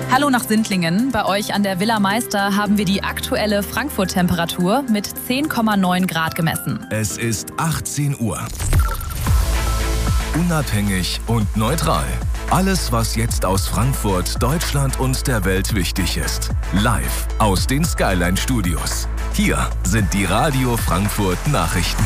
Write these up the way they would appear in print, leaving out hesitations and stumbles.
Hallo nach Sindlingen. Bei euch an der Villa Meister haben wir die aktuelle Frankfurt-Temperatur mit 10,9 Grad gemessen. Es ist 18 Uhr. Unabhängig und neutral. Alles, was jetzt aus Frankfurt, Deutschland und der Welt wichtig ist. Live aus den Skyline-Studios. Hier sind die Radio Frankfurt Nachrichten.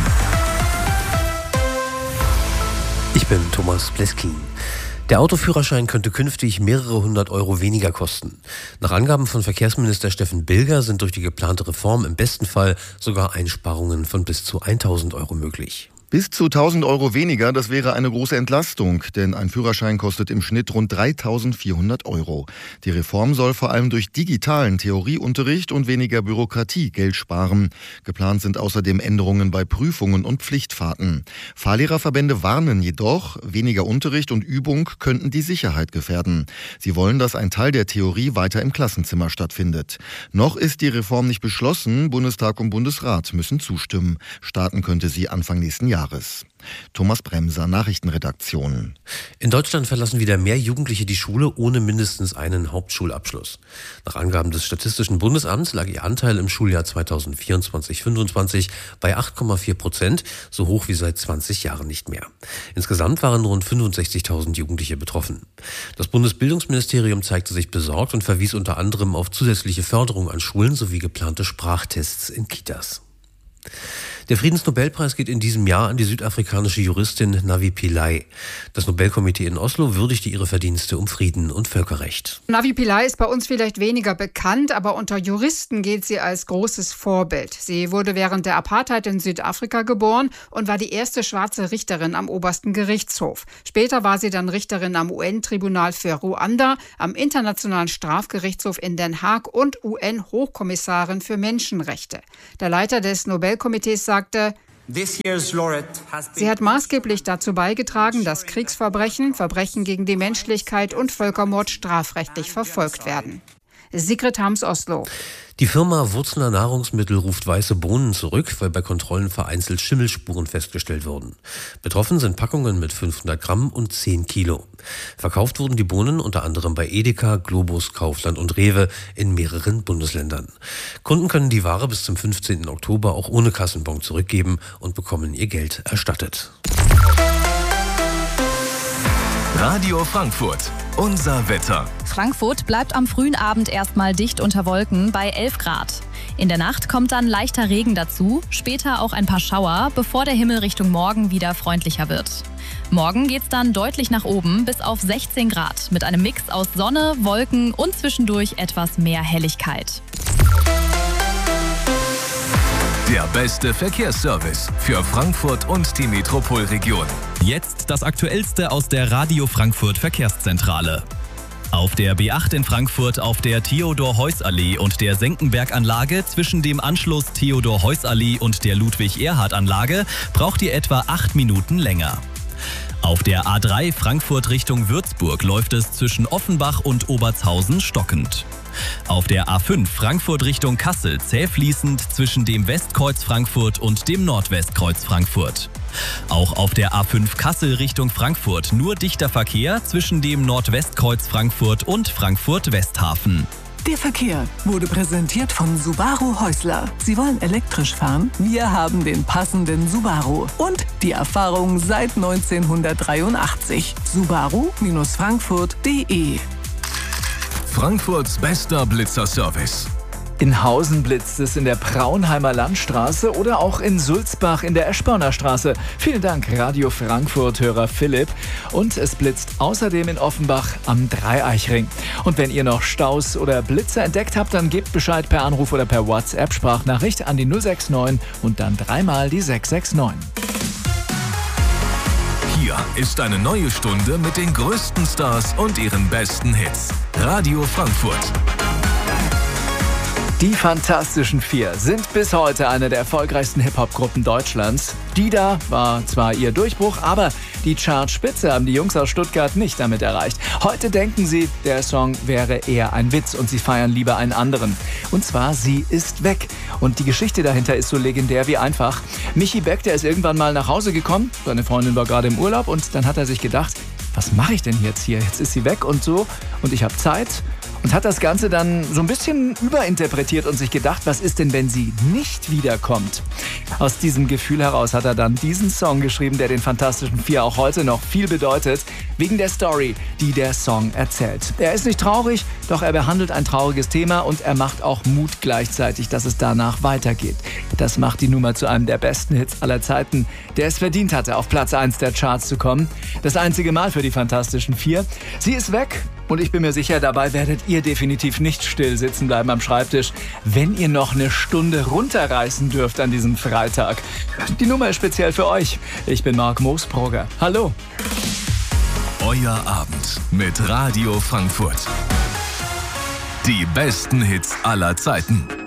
Ich bin Thomas Pleskin. Der Autoführerschein könnte künftig mehrere hundert Euro weniger kosten. Nach Angaben von Verkehrsminister Steffen Bilger sind durch die geplante Reform im besten Fall sogar Einsparungen von bis zu 1.000 Euro möglich. Bis zu 1.000 Euro weniger, das wäre eine große Entlastung, denn ein Führerschein kostet im Schnitt rund 3.400 Euro. Die Reform soll vor allem durch digitalen Theorieunterricht und weniger Bürokratie Geld sparen. Geplant sind außerdem Änderungen bei Prüfungen und Pflichtfahrten. Fahrlehrerverbände warnen jedoch, weniger Unterricht und Übung könnten die Sicherheit gefährden. Sie wollen, dass ein Teil der Theorie weiter im Klassenzimmer stattfindet. Noch ist die Reform nicht beschlossen, Bundestag und Bundesrat müssen zustimmen. Starten könnte sie Anfang nächsten Jahres. Thomas Bremser, Nachrichtenredaktion. In Deutschland verlassen wieder mehr Jugendliche die Schule ohne mindestens einen Hauptschulabschluss. Nach Angaben des Statistischen Bundesamts lag ihr Anteil im Schuljahr 2024/25 bei 8,4%, so hoch wie seit 20 Jahren nicht mehr. Insgesamt waren rund 65.000 Jugendliche betroffen. Das Bundesbildungsministerium zeigte sich besorgt und verwies unter anderem auf zusätzliche Förderung an Schulen sowie geplante Sprachtests in Kitas. Der Friedensnobelpreis geht in diesem Jahr an die südafrikanische Juristin Navi Pillay. Das Nobelkomitee in Oslo würdigte ihre Verdienste um Frieden und Völkerrecht. Navi Pillay ist bei uns vielleicht weniger bekannt, aber unter Juristen gilt sie als großes Vorbild. Sie wurde während der Apartheid in Südafrika geboren und war die erste schwarze Richterin am obersten Gerichtshof. Später war sie dann Richterin am UN-Tribunal für Ruanda, am Internationalen Strafgerichtshof in Den Haag und UN-Hochkommissarin für Menschenrechte. Der Leiter des Nobelkomitees sagte, sie hat maßgeblich dazu beigetragen, dass Kriegsverbrechen, Verbrechen gegen die Menschlichkeit und Völkermord strafrechtlich verfolgt werden. Sigrid Harms, Oslo. Die Firma Wurzler Nahrungsmittel ruft weiße Bohnen zurück, weil bei Kontrollen vereinzelt Schimmelspuren festgestellt wurden. Betroffen sind Packungen mit 500 Gramm und 10 Kilo. Verkauft wurden die Bohnen unter anderem bei Edeka, Globus, Kaufland und Rewe in mehreren Bundesländern. Kunden können die Ware bis zum 15. Oktober auch ohne Kassenbon zurückgeben und bekommen ihr Geld erstattet. Radio Frankfurt, unser Wetter. Frankfurt bleibt am frühen Abend erstmal dicht unter Wolken bei 11 Grad. In der Nacht kommt dann leichter Regen dazu, später auch ein paar Schauer, bevor der Himmel Richtung Morgen wieder freundlicher wird. Morgen geht's dann deutlich nach oben bis auf 16 Grad mit einem Mix aus Sonne, Wolken und zwischendurch etwas mehr Helligkeit. Der beste Verkehrsservice für Frankfurt und die Metropolregion. Jetzt das Aktuellste aus der Radio Frankfurt Verkehrszentrale. Auf der B8 in Frankfurt auf der Theodor-Heuss-Allee und der Senckenberg-Anlage zwischen dem Anschluss Theodor-Heuss-Allee und der Ludwig-Erhard-Anlage braucht ihr etwa 8 Minuten länger. Auf der A3 Frankfurt Richtung Würzburg läuft es zwischen Offenbach und Obertshausen stockend. Auf der A5 Frankfurt Richtung Kassel zähfließend zwischen dem Westkreuz Frankfurt und dem Nordwestkreuz Frankfurt. Auch auf der A5 Kassel Richtung Frankfurt nur dichter Verkehr zwischen dem Nordwestkreuz Frankfurt und Frankfurt-Westhafen. Der Verkehr wurde präsentiert von Subaru Häusler. Sie wollen elektrisch fahren? Wir haben den passenden Subaru. Und die Erfahrung seit 1983. Subaru-frankfurt.de. Frankfurts bester Blitzerservice. In Hausen blitzt es in der Praunheimer Landstraße oder auch in Sulzbach in der Eschborner Straße. Vielen Dank, Radio Frankfurt-Hörer Philipp. Und es blitzt außerdem in Offenbach am Dreieichring. Und wenn ihr noch Staus oder Blitze entdeckt habt, dann gebt Bescheid per Anruf oder per WhatsApp-Sprachnachricht an die 069 und dann dreimal die 669. Hier ist eine neue Stunde mit den größten Stars und ihren besten Hits. Radio Frankfurt. Die Fantastischen Vier sind bis heute eine der erfolgreichsten Hip-Hop-Gruppen Deutschlands. Dida war zwar ihr Durchbruch, aber die Chartspitze haben die Jungs aus Stuttgart nicht damit erreicht. Heute denken sie, der Song wäre eher ein Witz und sie feiern lieber einen anderen. Und zwar Sie ist weg. Und die Geschichte dahinter ist so legendär wie einfach. Michi Beck, der ist irgendwann mal nach Hause gekommen, seine Freundin war gerade im Urlaub und dann hat er sich gedacht, was mache ich denn jetzt hier? Jetzt ist sie weg und so und ich habe Zeit. und hat das Ganze dann so ein bisschen überinterpretiert und sich gedacht, was ist denn, wenn sie nicht wiederkommt? Aus diesem Gefühl heraus hat er dann diesen Song geschrieben, der den Fantastischen Vier auch heute noch viel bedeutet, wegen der Story, die der Song erzählt. Er ist nicht traurig, doch er behandelt ein trauriges Thema und er macht auch Mut gleichzeitig, dass es danach weitergeht. Das macht die Nummer zu einem der besten Hits aller Zeiten, der es verdient hatte, auf Platz 1 der Charts zu kommen. Das einzige Mal für die Fantastischen Vier. Sie ist weg und ich bin mir sicher, dabei werdet ihr definitiv nicht still sitzen bleiben am Schreibtisch, wenn ihr noch eine Stunde runterreißen dürft an diesem Freitag. Die Nummer ist speziell für euch. Ich bin Marc Moosbrugger. Hallo. Euer Abend mit Radio Frankfurt. Die besten Hits aller Zeiten.